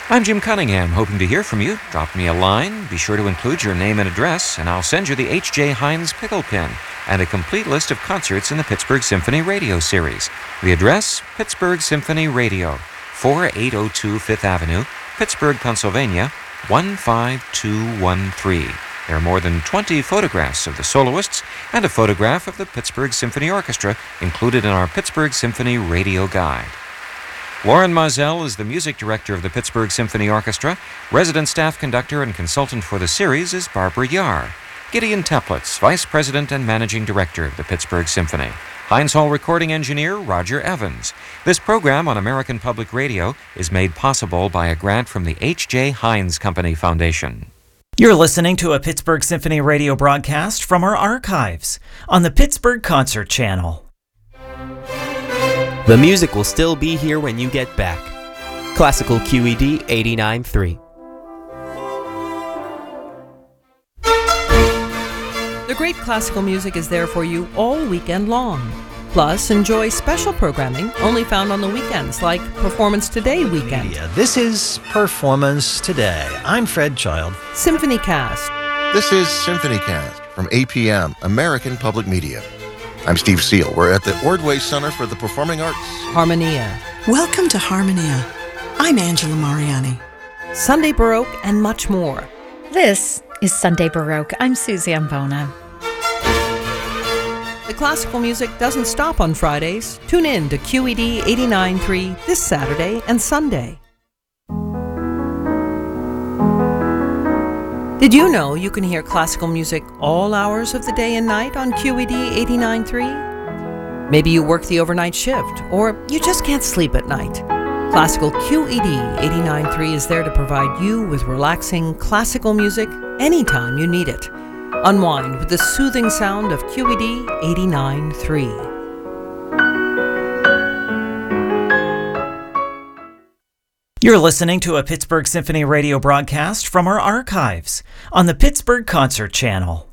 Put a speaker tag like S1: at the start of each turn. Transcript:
S1: I'm Jim Cunningham, hoping to hear from you. Drop me a line, be sure to include your name and address, and I'll send you the H.J. Heinz Pickle Pin and a complete list of concerts in the Pittsburgh Symphony Radio Series. The address, Pittsburgh Symphony Radio, 4802 Fifth Avenue, Pittsburgh, Pennsylvania, 15213. There are more than 20 photographs of the soloists and a photograph of the Pittsburgh Symphony Orchestra included in our Pittsburgh Symphony Radio Guide. Warren Mazel is the music director of the Pittsburgh Symphony Orchestra. Resident staff conductor and consultant for the series is Barbara Yar. Gideon Teplitz, vice president and managing director of the Pittsburgh Symphony. Heinz Hall recording engineer Roger Evans. This program on American Public Radio is made possible by a grant from the H.J. Heinz Company Foundation.
S2: You're listening to a Pittsburgh Symphony Radio broadcast from our archives on the Pittsburgh Concert Channel.
S3: The music will still be here when you get back. Classical QED 89.3.
S4: The great classical music is there for you all weekend long. Plus, enjoy special programming only found on the weekends, like Performance Today weekend.
S5: This is Performance Today. I'm Fred Child.
S4: Symphony Cast.
S6: This is Symphony Cast from APM, American Public Media. I'm Steve Seal. We're at the Ordway Center for the Performing Arts.
S4: Harmonia.
S7: Welcome to Harmonia. I'm Angela Mariani.
S4: Sunday Baroque and much more.
S8: This is Sunday Baroque. I'm Susie Ambona.
S4: The classical music doesn't stop on Fridays. Tune in to QED 89.3 this Saturday and Sunday. Did you know you can hear classical music all hours of the day and night on QED 89.3? Maybe you work the overnight shift, or you just can't sleep at night. Classical QED 89.3 is there to provide you with relaxing classical music anytime you need it. Unwind with the soothing sound of QED 89.3.
S2: You're listening to a Pittsburgh Symphony Radio broadcast from our archives on the Pittsburgh Concert Channel.